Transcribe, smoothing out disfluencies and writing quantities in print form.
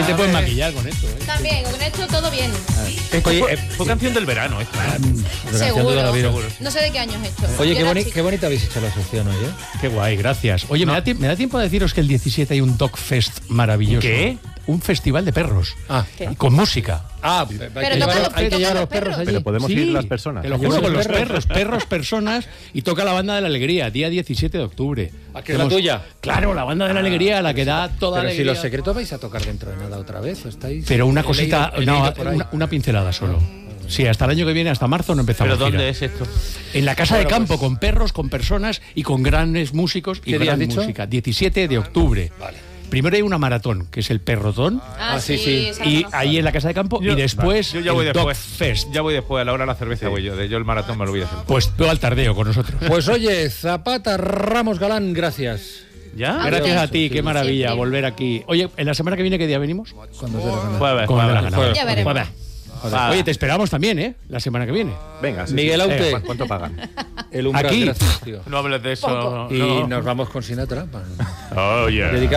te puedes maquillar con esto, ¿eh? También, con esto todo bien. Oye, fue canción del verano esto. Seguro. No sé de qué año es esto. Oye, Yo era qué bonita habéis hecho la sección hoy, ¿eh? Qué guay, gracias. Oye, ¿me da tiempo a deciros que el 17 hay un Dog Fest maravilloso? ¿Qué? Un festival de perros. ¿Qué? Con música. Hay que llevar a los perros allí. Pero podemos ir las personas. Te lo juro, con los perros, personas, y toca la Banda de la Alegría, día 17 de octubre. ¿A qué es la tuya? Claro, la Banda de la Alegría, la que da toda Pero alegría. si Los Secretos vais a tocar dentro de nada otra vez, ¿o estáis? Pero una cosita, he leído por ahí. una pincelada solo. Sí, hasta el año que viene, hasta marzo, no empezamos. ¿Pero gira. dónde es esto? En la casa de campo, con perros, con personas y con grandes músicos y ¿Qué día gran has dicho? música. 17 de octubre. Vale. Primero hay una maratón, que es el Perrotón, sí. esa y la conozco. ahí en la casa de campo, y después Yo ya voy el Dog después. Fest. Ya voy después, a la hora de la cerveza voy yo. Yo el maratón me lo voy a hacer. Pues tú al tardeo con nosotros. Pues oye, Zapata Ramos Galán, gracias. ¿Ya? Gracias a ti, Sí, qué maravilla siempre. volver aquí. Oye, ¿en la semana que viene qué día venimos? Cuando te la gana. Jueves. Como me la gana. jueves. Ya veremos. Va. Oye, te esperamos también, ¿eh? La semana que viene. Venga, sí, Miguel sí. Aute. ¿Cuánto pagan? El umbral, Aquí. gracias, tío. No hables de eso. Y no. nos vamos con Sinatra. Oh, yeah. Dedicado